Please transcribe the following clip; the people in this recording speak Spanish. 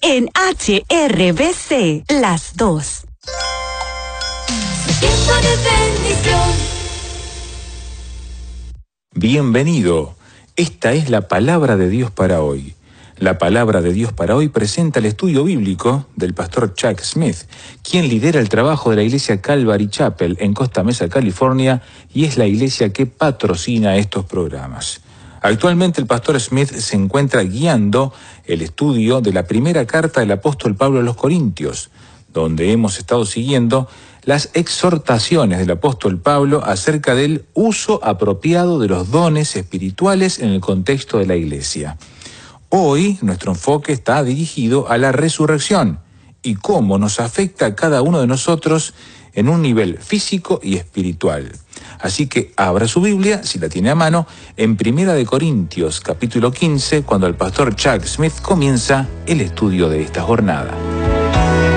en HRBC, las 2. Tiempo de bendición. Bienvenido. Esta es la palabra de Dios para hoy. La palabra de Dios para hoy presenta el estudio bíblico del pastor Chuck Smith, quien lidera el trabajo de la iglesia Calvary Chapel en Costa Mesa, California, y es la iglesia que patrocina estos programas. Actualmente el pastor Smith se encuentra guiando el estudio de la primera carta del apóstol Pablo a los Corintios, donde hemos estado siguiendo las exhortaciones del apóstol Pablo acerca del uso apropiado de los dones espirituales en el contexto de la iglesia. Hoy nuestro enfoque está dirigido a la resurrección y cómo nos afecta a cada uno de nosotros en un nivel físico y espiritual. Así que abra su Biblia, si la tiene a mano, en 1 Corintios capítulo 15, cuando el pastor Chuck Smith comienza el estudio de esta jornada.